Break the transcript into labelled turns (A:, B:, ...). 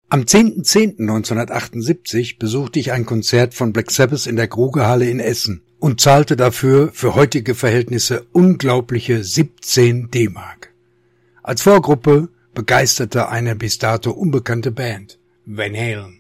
A: Am 10.10.1978 besuchte ich ein Konzert von Black Sabbath in der Grugehalle in Essen und zahlte dafür für heutige Verhältnisse unglaubliche 17 D-Mark. Als Vorgruppe begeisterte eine bis dato unbekannte Band, Van Halen.